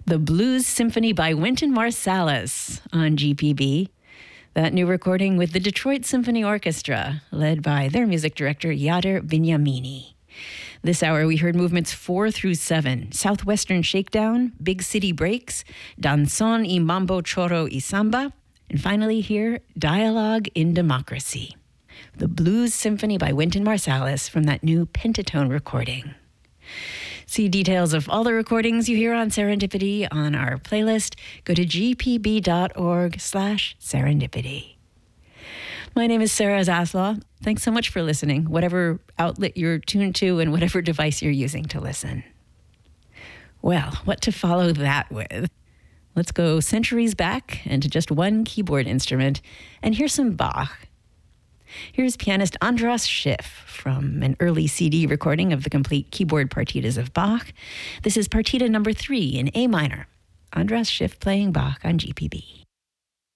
The Blues Symphony by Wynton Marsalis on GPB. That new recording with the Detroit Symphony Orchestra, led by their music director, Yader Binyamini. This hour, we heard movements 4 through 7, Southwestern Shakedown, Big City Breaks, Danzón y Mambo Choro y Samba, and finally here, Dialogue in Democracy. The Blues Symphony by Wynton Marsalis from that new Pentatone recording. See details of all the recordings you hear on Serendipity on our playlist. Go to gpb.org/serendipity. My name is Sarah Zaslaw. Thanks so much for listening, whatever outlet you're tuned to and whatever device you're using to listen. Well, what to follow that with? Let's go centuries back and to just one keyboard instrument and hear some Bach. Here's pianist Andras Schiff from an early CD recording of the complete keyboard partitas of Bach. This is partita number 3 in A minor. Andras Schiff playing Bach on GPB.